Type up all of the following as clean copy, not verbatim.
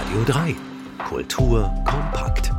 Radio 3. Kultur kompakt.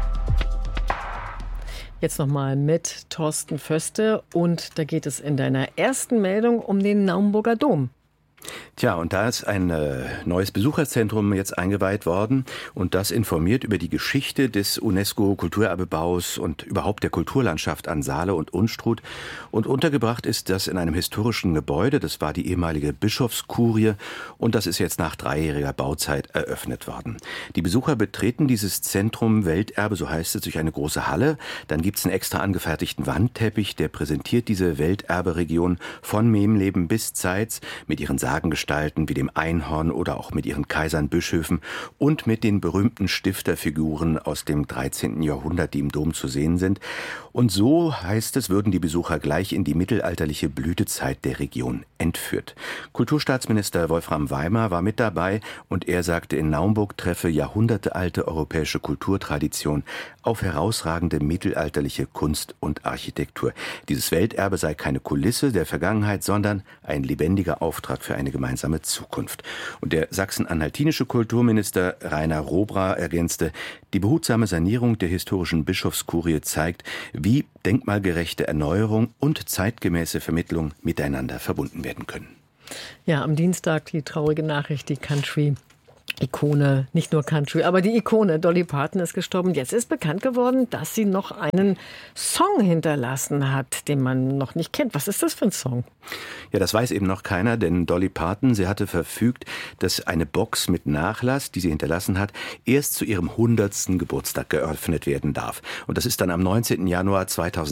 Jetzt nochmal mit Thorsten Föste und da geht es in deiner ersten Meldung um den Naumburger Dom. Tja, und da ist ein neues Besucherzentrum jetzt eingeweiht worden und das informiert über die Geschichte des UNESCO-Kulturerbebaus und überhaupt der Kulturlandschaft an Saale und Unstrut. Und untergebracht ist das in einem historischen Gebäude, das war die ehemalige Bischofskurie und das ist jetzt nach 3-jähriger Bauzeit eröffnet worden. Die Besucher betreten dieses Zentrum Welterbe, so heißt es, durch eine große Halle. Dann gibt's einen extra angefertigten Wandteppich, der präsentiert diese Welterbe-Region von Memleben bis Zeitz mit ihren Sagengestalten wie dem Einhorn oder auch mit ihren Kaisern, Bischöfen und mit den berühmten Stifterfiguren aus dem 13. Jahrhundert, die im Dom zu sehen sind. Und so, heißt es, würden die Besucher gleich in die mittelalterliche Blütezeit der Region entführt. Kulturstaatsminister Wolfram Weimar war mit dabei und er sagte, in Naumburg treffe jahrhundertealte europäische Kulturtradition auf herausragende mittelalterliche Kunst und Architektur. Dieses Welterbe sei keine Kulisse der Vergangenheit, sondern ein lebendiger Auftrag für eine gemeinsame Zukunft. Und der sachsen-anhaltinische Kulturminister Rainer Robra ergänzte, die behutsame Sanierung der historischen Bischofskurie zeigt, wie denkmalgerechte Erneuerung und zeitgemäße Vermittlung miteinander verbunden werden können. Ja, am Dienstag die traurige Nachricht, die Country-Ikone, nicht nur Country, aber die Ikone Dolly Parton ist gestorben. Jetzt ist bekannt geworden, dass sie noch einen Song hinterlassen hat, den man noch nicht kennt. Was ist das für ein Song? Ja, das weiß eben noch keiner, denn Dolly Parton, sie hatte verfügt, dass eine Box mit Nachlass, die sie hinterlassen hat, erst zu ihrem 100. Geburtstag geöffnet werden darf. Und das ist dann am 19. Januar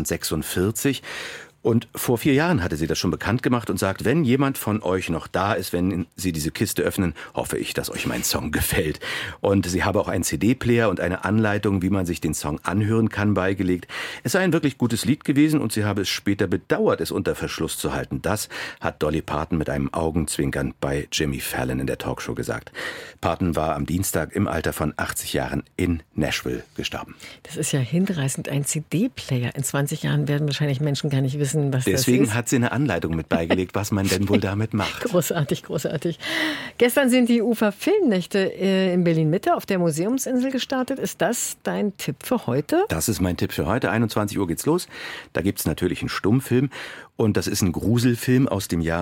2046. Und vor 4 Jahren hatte sie das schon bekannt gemacht und sagt, wenn jemand von euch noch da ist, wenn Sie diese Kiste öffnen, hoffe ich, dass euch mein Song gefällt. Und sie habe auch einen CD-Player und eine Anleitung, wie man sich den Song anhören kann, beigelegt. Es sei ein wirklich gutes Lied gewesen und sie habe es später bedauert, es unter Verschluss zu halten. Das hat Dolly Parton mit einem Augenzwinkern bei Jimmy Fallon in der Talkshow gesagt. Parton war am Dienstag im Alter von 80 Jahren in Nashville gestorben. Das ist ja hinreißend, ein CD-Player. In 20 Jahren werden wahrscheinlich Menschen gar nicht wissen, was Deswegen das ist. hat sie eine Anleitung mit beigelegt, was man denn wohl damit macht. Großartig, großartig. Gestern sind die Ufer-Filmnächte in Berlin-Mitte auf der Museumsinsel gestartet. Ist das dein Tipp für heute? Das ist mein Tipp für heute. 21 Uhr geht's los. Da gibt's natürlich einen Stummfilm. Und das ist ein Gruselfilm aus dem Jahr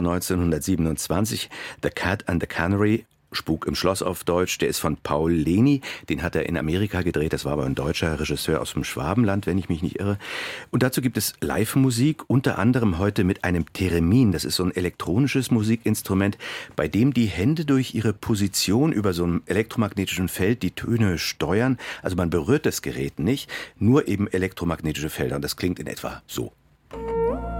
1927. The Cat and the Canary. Spuk im Schloss auf Deutsch, der ist von Paul Leni, den hat er in Amerika gedreht, das war aber ein deutscher Regisseur aus dem Schwabenland, wenn ich mich nicht irre. Und dazu gibt es Live-Musik, unter anderem heute mit einem Theremin, das ist so ein elektronisches Musikinstrument, bei dem die Hände durch ihre Position über so einem elektromagnetischen Feld die Töne steuern, also man berührt das Gerät nicht, nur eben elektromagnetische Felder und das klingt in etwa so.